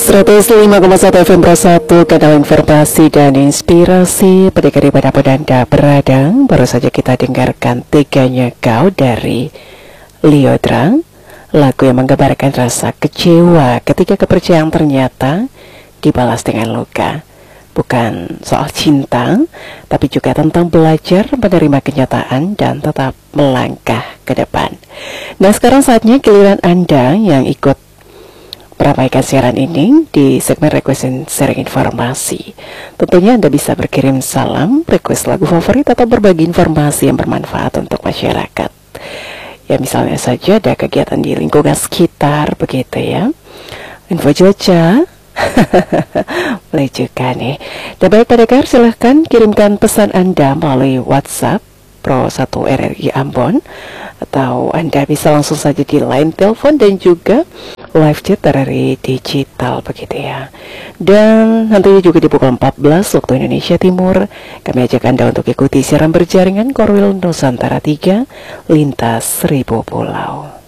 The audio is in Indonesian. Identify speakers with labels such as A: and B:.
A: 105,1 FM Pro 1, kanal informasi dan inspirasi. Pada dimanapun Anda berada, baru saja kita dengarkan Teganya Kau dari Lyodra, lagu yang menggambarkan rasa kecewa ketika kepercayaan ternyata dibalas dengan luka. Bukan soal cinta, tapi juga tentang belajar menerima kenyataan dan tetap melangkah ke depan. Nah, sekarang saatnya giliran Anda yang ikut meramaikan siaran ini di segmen request and sharing informasi. Tentunya Anda bisa berkirim salam, request lagu favorit, atau berbagi informasi yang bermanfaat untuk masyarakat. Ya, misalnya saja ada kegiatan di lingkungan sekitar, begitu ya. Info cuaca, boleh juga nih. Dan baik pendengar, silahkan kirimkan pesan Anda melalui WhatsApp Pro 1 RRI Ambon, atau Anda bisa langsung saja di line telepon dan juga live chat RRI digital, begitu ya. Dan nanti juga di pukul 14 waktu Indonesia Timur, kami ajak Anda untuk ikuti siaran berjaringan Korwil Nusantara 3 lintas 1000 pulau.